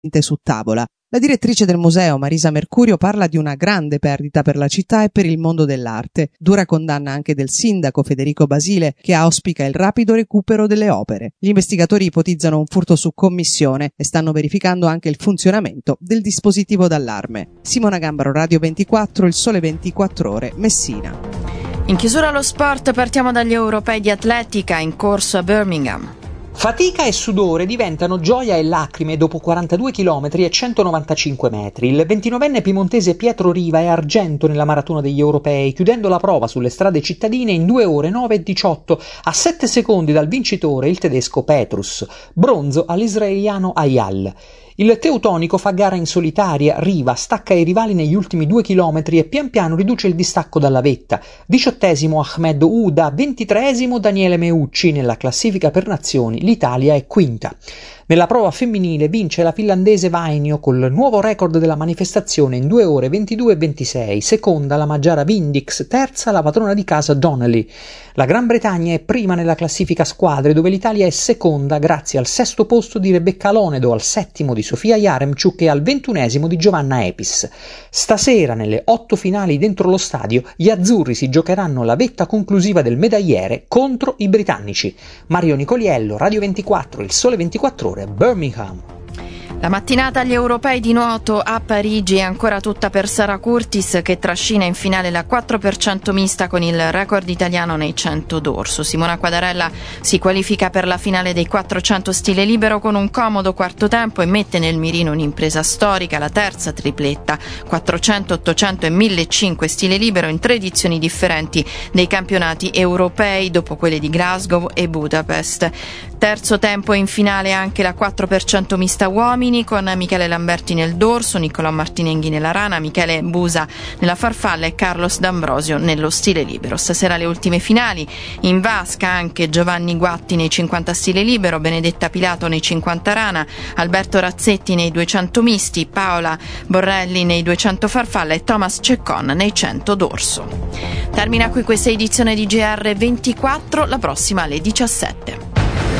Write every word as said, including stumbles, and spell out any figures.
su tavola. La direttrice del museo, Marisa Mercurio, parla di una grande perdita per la città e per il mondo dell'arte. Dura condanna anche del sindaco Federico Basile, che auspica il rapido recupero delle opere. Gli investigatori ipotizzano un furto su commissione e stanno verificando anche il funzionamento del dispositivo d'allarme. Simona Gambaro, Radio ventiquattro, Il Sole ventiquattro Ore, Messina. In chiusura allo sport partiamo dagli europei di atletica in corso a Birmingham. Fatica e sudore diventano gioia e lacrime dopo quarantadue chilometri e centonovantacinque metri. Il ventinovenne piemontese Pietro Riva è argento nella maratona degli europei, chiudendo la prova sulle strade cittadine in due ore nove e diciotto, a sette secondi dal vincitore, il tedesco Petrus. Bronzo all'israeliano Ayal. Il teutonico fa gara in solitaria, Riva stacca i rivali negli ultimi due chilometri e pian piano riduce il distacco dalla vetta. Diciottesimo Ahmed Ouda, ventitreesimo Daniele Meucci. Nella classifica per nazioni l'Italia è quinta. Nella prova femminile vince la finlandese Vainio col nuovo record della manifestazione in due ore ventidue e ventisei, seconda la magiara Vindix, terza la padrona di casa Donnelly. La Gran Bretagna è prima nella classifica squadre, dove l'Italia è seconda grazie al sesto posto di Rebecca Lonedo, al settimo di Sofia Yaremchuk e al ventunesimo di Giovanna Epis. Stasera, nelle otto finali dentro lo stadio, gli azzurri si giocheranno la vetta conclusiva del medagliere contro i britannici. Mario Nicoliello, Radio ventiquattro, Il Sole ventiquattro Ore, Birmingham. La mattinata agli europei di nuoto a Parigi è ancora tutta per Sara Curtis, che trascina in finale la quattro per cento mista con il record italiano nei cento dorso. Simona Quadarella si qualifica per la finale dei quattrocento stile libero con un comodo quarto tempo e mette nel mirino un'impresa storica, la terza tripletta, quattrocento, ottocento e millecinquecento stile libero in tre edizioni differenti dei campionati europei, dopo quelle di Glasgow e Budapest. Terzo tempo in finale anche la quattro per cento mista uomini, con Michele Lamberti nel dorso, Niccolò Martinenghi nella rana, Michele Busa nella farfalla e Carlos D'Ambrosio nello stile libero. Stasera le ultime finali, in vasca anche Giovanni Guatti nei cinquanta stile libero, Benedetta Pilato nei cinquanta rana, Alberto Razzetti nei duecento misti, Paola Borrelli nei duecento farfalla e Thomas Ceccon nei cento dorso. Termina qui questa edizione di G R ventiquattro, la prossima alle diciassette.